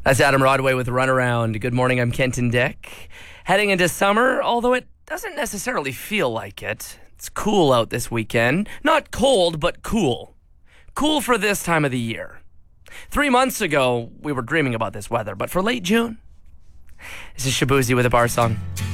That's Adam Rodway with Runaround. Good morning, I'm Kenton Dick. Heading into summer, although it doesn't necessarily feel like it. It's cool out this weekend. Not cold, but cool. Cool for this time of the year. 3 months ago, we were dreaming about this weather, but for late June, this is Shabuzi with a bar song.